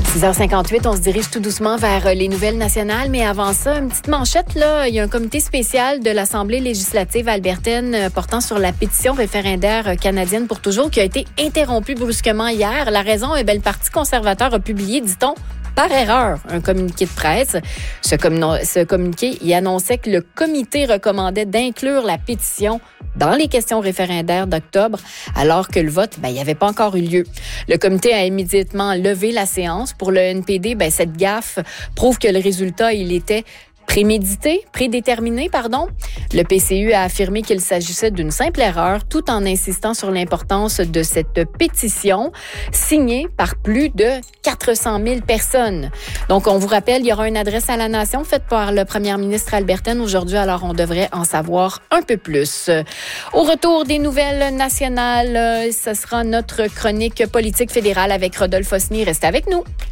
6h58, on se dirige tout doucement vers les nouvelles nationales, mais avant ça, une petite manchette, là. Il y a un comité spécial de l'Assemblée législative albertaine portant sur la pétition référendaire canadienne pour toujours qui a été interrompue brusquement hier. La raison, le Parti conservateur a publié, dit-on, par erreur, un communiqué de presse. Ce communiqué, il annonçait que le comité recommandait d'inclure la pétition dans les questions référendaires d'octobre, alors que le vote, il n'y avait pas encore eu lieu. Le comité a immédiatement levé la séance. Pour le NPD, cette gaffe prouve que le résultat, il était prédéterminé. Le PCU a affirmé qu'il s'agissait d'une simple erreur, tout en insistant sur l'importance de cette pétition signée par plus de 400 000 personnes. Donc, on vous rappelle, il y aura une adresse à la nation faite par le premier ministre albertaine aujourd'hui, alors on devrait en savoir un peu plus. Au retour des nouvelles nationales, ce sera notre chronique politique fédérale avec Rodolphe Osny. Restez avec nous.